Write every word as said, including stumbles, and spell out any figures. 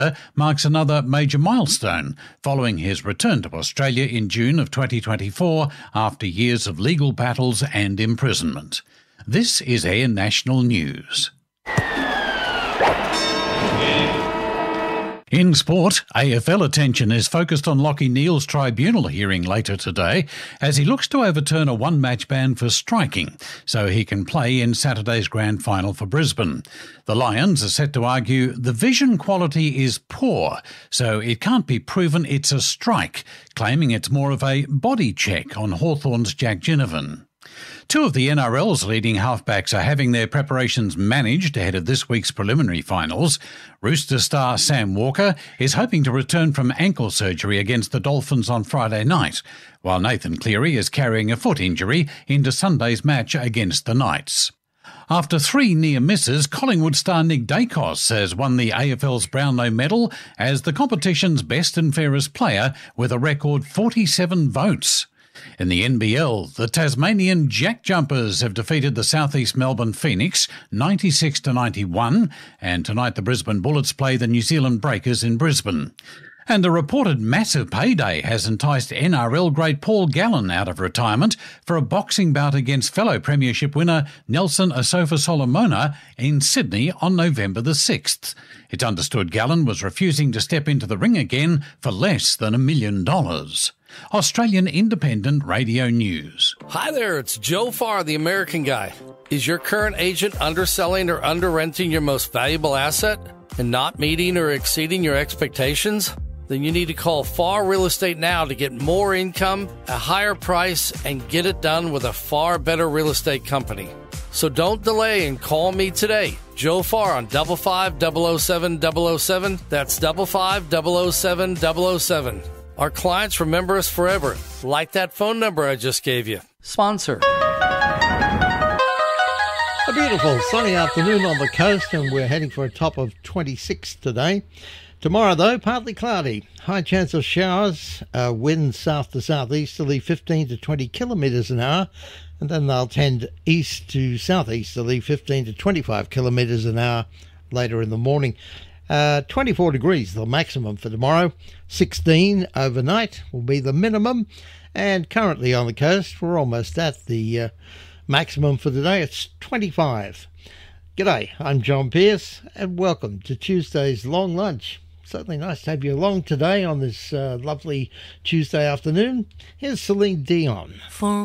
marks another major milestone following his return to Australia in June of twenty twenty-four after years of legal battles and imprisonment. This is Air National News. In sport, A F L attention is focused on Lachie Neale's tribunal hearing later today as he looks to overturn a one-match ban for striking so he can play in Saturday's grand final for Brisbane. The Lions are set to argue the vision quality is poor, so it can't be proven it's a strike, claiming it's more of a body check on Hawthorn's Jack Ginnivan. Two of the N R L's leading halfbacks are having their preparations managed ahead of this week's preliminary finals. Rooster star Sam Walker is hoping to return from ankle surgery against the Dolphins on Friday night, while Nathan Cleary is carrying a foot injury into Sunday's match against the Knights. After three near misses, Collingwood star Nick Dacos has won the A F L's Brownlow medal as the competition's best and fairest player with a record forty-seven votes. In the N B L, the Tasmanian Jack Jumpers have defeated the South East Melbourne Phoenix ninety-six to ninety-one, and tonight the Brisbane Bullets play the New Zealand Breakers in Brisbane. And a reported massive payday has enticed N R L great Paul Gallen out of retirement for a boxing bout against fellow premiership winner Nelson Asofa Solomona in Sydney on November the sixth. It's understood Gallen was refusing to step into the ring again for less than a million dollars. Australian Independent Radio News. Hi there, it's Joe Farr, the American Guy. Is your current agent underselling or under-renting your most valuable asset and not meeting or exceeding your expectations? Then you need to call Farr Real Estate now to get more income, a higher price, and get it done with a far better real estate company. So don't delay and call me today. Joe Farr on double five double oh seven double oh seven. That's double five double oh seven double oh seven. Our clients remember us forever, like that phone number I just gave you. Sponsor. A beautiful sunny afternoon on the coast, and we're heading for a top of twenty-six today. Tomorrow, though, partly cloudy. High chance of showers, uh, winds south to southeasterly, fifteen to twenty kilometres an hour, and then they'll tend east to southeasterly, fifteen to twenty-five kilometres an hour later in the morning. Uh, twenty-four degrees, the maximum for tomorrow. sixteen overnight will be the minimum. And currently on the coast, we're almost at the uh, maximum for the day. It's twenty-five. G'day, I'm John Pierce, and welcome to Tuesday's Long Lunch. Certainly nice to have you along today on this uh, lovely Tuesday afternoon. Here's Celine Dion. For